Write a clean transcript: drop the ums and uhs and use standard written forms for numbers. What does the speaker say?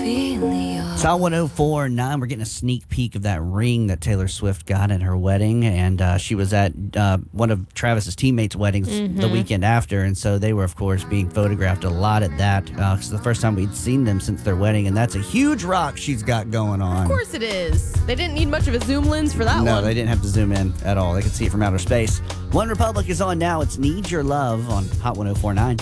It's on 104.9. We're getting a sneak peek of that ring that Taylor Swift got at her wedding. And she was at one of Travis's teammates' weddings the weekend after. And so they were, of course, being photographed a lot at that. It's the first time we'd seen them since their wedding. And that's a huge rock she's got going on. Of course it is. They didn't need much of a zoom lens for that one. No, they didn't have to zoom in at all. They could see it from outer space. One Republic is on now. It's Need Your Love on Hot 104.9.